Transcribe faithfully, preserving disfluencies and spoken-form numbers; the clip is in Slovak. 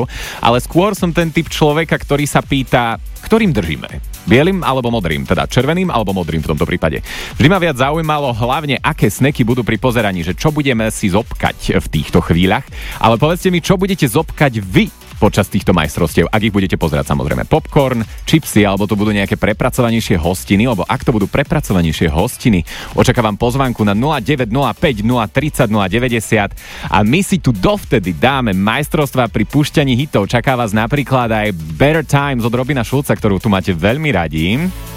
majstrovstiev, ale skôr som ten typ človeka, ktorý sa pýta, ktorým držíme. Bielým alebo modrým, teda červeným alebo modrým v tomto prípade. Vždy ma viac zaujímalo hlavne, aké sneky budú pri pozeraní, že čo budeme si zobkať v týchto chvíľach, ale povedzte mi, čo budete zobkať vy počas týchto majstrovstiev, ak ich budete pozerať, samozrejme popcorn, čipsy, alebo to budú nejaké prepracovanejšie hostiny, lebo ak to budú prepracovanejšie hostiny, očakávam pozvánku na nula deväť nula päť nula tridsať nula deväťdesiat a my si tu dovtedy dáme majstrovstvá pri púšťaní hitov. Čaká vás napríklad aj Better Times od Robina Schulza, ktorú tu máte veľmi radi.